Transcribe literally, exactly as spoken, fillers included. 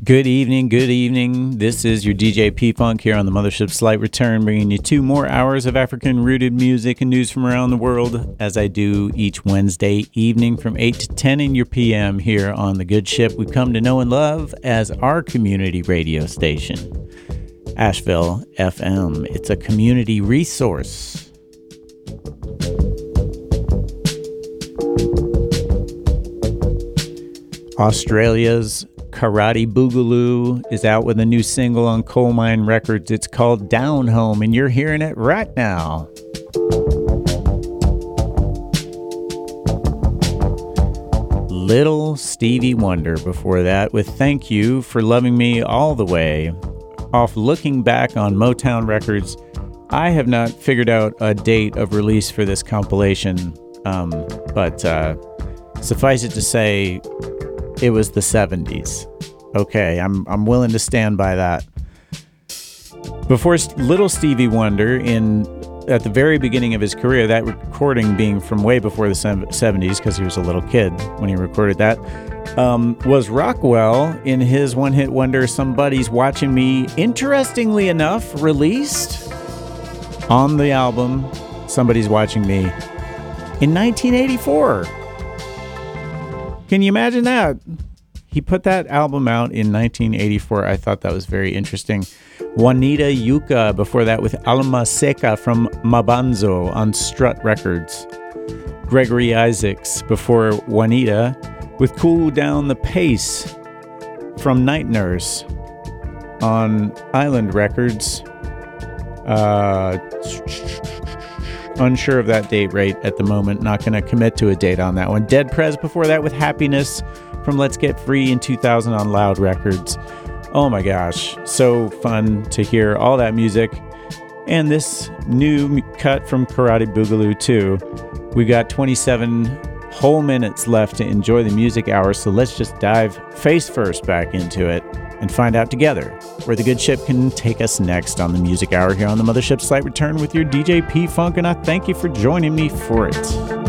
Good evening, good evening. This is your D J P-Funk here on the Mothership Slight Return, bringing you two more hours of African-rooted music and news from around the world, as I do each Wednesday evening from eight to ten in your P M here on the good ship we've come to know and love as our community radio station, Asheville F M. It's a community resource. Australia's Karate Boogaloo is out with a new single on Coal Mine Records. It's called Down Home, and you're hearing it right now. Little Stevie Wonder before that with Thank You for Loving Me All the Way. Off Looking Back on Motown Records. I have not figured out a date of release for this compilation, um, but uh, suffice it to say, it was the seventies. Okay, I'm I'm willing to stand by that. Before Little Stevie Wonder, in at the very beginning of his career, that recording being from way before the seventies, because he was a little kid when he recorded that, um, was Rockwell in his one-hit wonder, Somebody's Watching Me, interestingly enough, released on the album Somebody's Watching Me in nineteen eighty-four. Can you imagine that? He put that album out in nineteen eighty-four. I thought that was very interesting. Juanita Yucca before that with Alma Seca from Mabanzo on Strut Records. Gregory Isaacs before Juanita with Cool Down the Pace from Night Nurse on Island Records. Uh... Unsure of that date right at the moment. Not going to commit to a date on that one. Dead Prez before that with Happiness from Let's Get Free in two thousand on Loud Records. Oh my gosh. So fun to hear all that music. And this new cut from Karate Boogaloo too. We got twenty-seven whole minutes left to enjoy the music hour. So let's just dive face first back into it and find out together where the good ship can take us next on the music hour here on the Mothership Slight Return with your D J P-Funk, and I thank you for joining me for it.